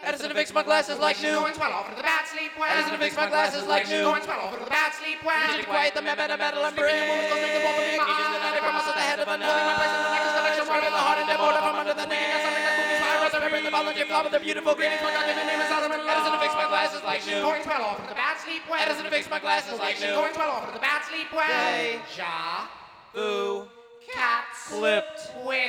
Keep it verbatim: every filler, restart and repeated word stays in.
Edison to fix my glasses like new. Going swell off into the bad sleep well. Edison to fix my glasses like new. Going swell off into the bad sleep well. Rigid quiet the metal metal and brain. Engaging the night from us at the head of a Holding my place in the neck is the next nut. Spreading the heart and the border from under the neck. Spreading the volunteer flower with the beautiful green. Edison to fix my glasses like new. Going swell off into the bad sleep well. Edison to fix my glasses like new. Going swell off into the bad sleep well. Day. Ja. Boo. Cats. Clipped. With